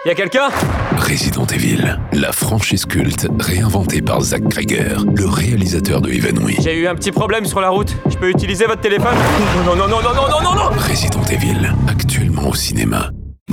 Y'a quelqu'un? Resident Evil, la franchise culte réinventée par Zack Cregger, le réalisateur de Evenwy. J'ai eu un petit problème sur la route. Je peux utiliser votre téléphone? Non, non, non, non, non, non, non, non, non! Resident Evil, actuellement au cinéma.